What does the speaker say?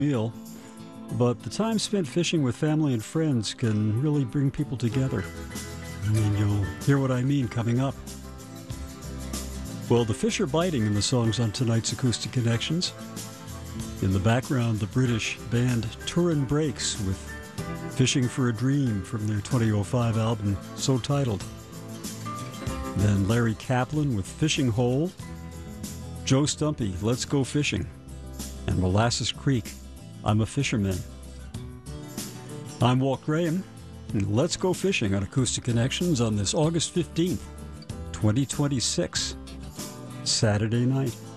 meal, but the time spent fishing with family and friends can really bring people together. And you'll hear what I mean coming up. Well, the fish are biting in the songs on tonight's Acoustic Connections. In the background, the British band Turin Brakes with Fishing for a Dream from their 2005 album, so titled. Then Larry Kaplan with Fishing Hole, Joe Stumpy, Let's Go Fishing, and Molasses Creek, I'm a Fisherman. I'm Walt Graham, and let's go fishing on Acoustic Connections on this August 15th, 2026, Saturday night.